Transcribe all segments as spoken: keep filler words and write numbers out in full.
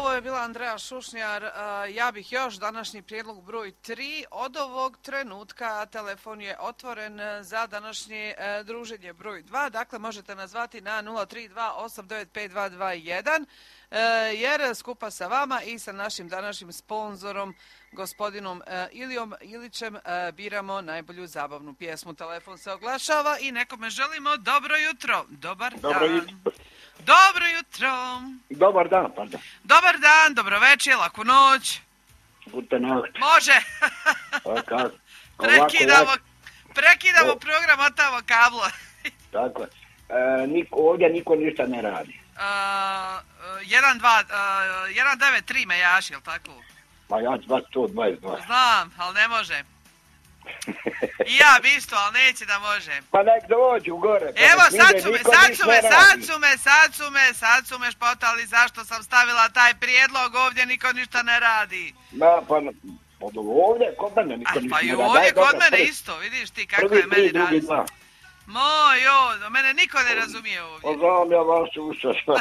ovo je bila Andreja Šušnjar. Ja bih još današnji prijedlog broj tri. Od ovog trenutka telefon je otvoren za današnje druženje broj dva. Dakle, možete nazvati na nula tri dva osam devet pet dva dva jedan jer skupa sa vama i sa našim današnjim sponzorom gospodinom Ilijom Ilićem biramo najbolju zabavnu pjesmu. Telefon se oglašava i nekome želimo dobro jutro. Dobar Dobro dan. jutro. Dobro jutro. Dobar dan, pardon. Dobar dan, dobro večer, laku noć. Gute nacht. Može. Pa kako? Prekidamo, Ovako, prekidamo O. program, otamo kablo. tako je. E, niko, ovdje niko ništa ne radi. jedan dva, jedan devet tri me jaši, jel tako? Pa ja ću vas sto dvadeset dva. Znam, ali ne može. I ja bi isto, ali neće da može. Pa nek dođu gore. Pa Evo, nek sad vide, su me, niko sad ništa su me, ne sad radi. su me, sad su me, sad su me špotali zašto sam stavila taj prijedlog, ovdje niko ništa ne radi. Ma, pa, pa ovdje kod mene niko A, ništa pa ne i radi. ovdje Daj, kod dobro, mene prvi- isto, vidiš ti kako Prvi je meni tri, drugi radi. dva. Moj, jo, mene niko ne razumije ovdje. Pa znam ja vas uša što.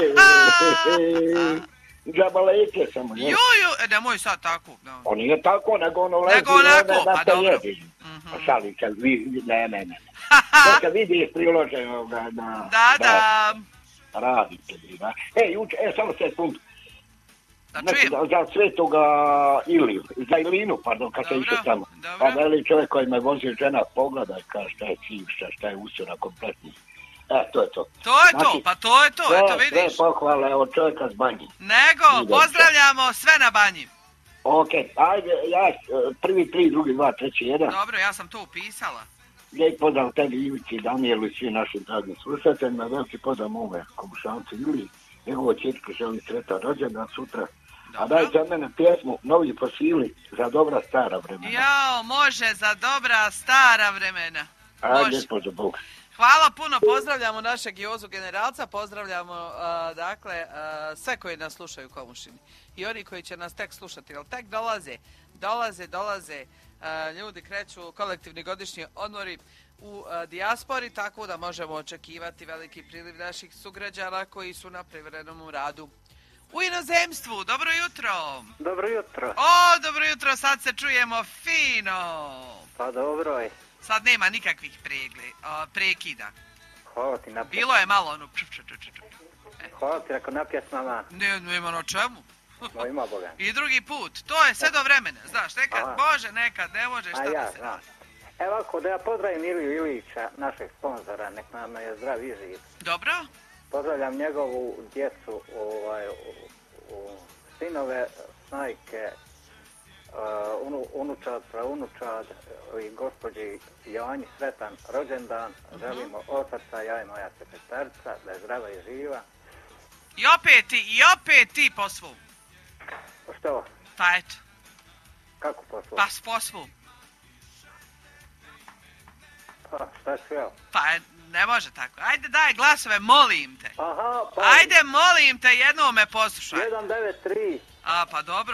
Džabalejke samo, Ju, ne? ju, e, nemoj sad tako. No. On nije tako, nego ono lezi. Nego onako, ne, da pa te dobro. jedi. Pa šalim se, vi, ne, ne, ne. To se vidi priloženo ga na... Da, da. Radite, da. E, juče, e, samo sekund. Da Znači, čujem. za, za svetoga Iliju, za Ilinu, pardon, kad se Dobro, išao tamo. dobro. Pa veli čovjek koji me vozio žena, pogledaj, kaže šta je civša, šta je usura kompletni. E, to je to. To je to, Znači, pa to je to, sve, eto vidiš. Sve pohvale od čovjeka s banji. Nego, Idem pozdravljamo sve na banji. Ok, ajde, ja, e, prvi tri, drugi dva, treći jedan. Dobro, ja sam to upisala. Lijek pozdrav tebi, Ivici, Danielu i svi našim dragim slušateljima. Veliki pozdrav mome komušancu Iliji. Njegovo četke želi sretan rođendan sutra. A Dobro. daj za mene pjesmu Novi fosili za dobra stara vremena. Jao, može za dobra stara vremena. Ajde, Može. gospođo Bog. Hvala puno, pozdravljamo našeg Jozu generalca, pozdravljamo uh, dakle uh, sve koji nas slušaju u Komušini i oni koji će nas tek slušati, jer tek dolaze, dolaze, dolaze uh, ljudi, kreću kolektivni godišnji odmori u uh, dijaspori, tako da možemo očekivati veliki priliv naših sugrađana koji su na privremenom radu u inozemstvu. Dobro jutro! Dobro jutro. O, dobro jutro, sad se čujemo fino! Pa dobro je. Sad nema nikakvih pregle, a, prekida. Hvala ti na Bilo je malo ono... Ču, ču, ču, ču, ču. Hvala ti ako na pjesmama. Ne, nema na čemu. No ima Boga. I drugi put. To je sve do vremena. Znaš, nekad Aha. može, nekad ne može, šta A da ja se znam. radi. Evo ako da ja pozdravim Iliju Ilića, našeg sponzora, nek nam je zdrav i živ. Dobro? Pozdravljam njegovu djecu, ovaj, u, u, sinove, snajke, uh, unu, unučad, praunučad i gospođi Joanji sretan rođendan. Uh-huh. Želimo od srca, ja i moja sekretarca, da je zdrava i živa. I opet ti, i opet ti po svom. Što? Pa eto, Kako poslu? pa s po svom. Pa, šta ću ja? Pa ne može tako. Ajde daj glasove, molim te. Aha, pa... Ajde, molim te, jednom me poslušaj. jedan devet tri. A, pa dobro.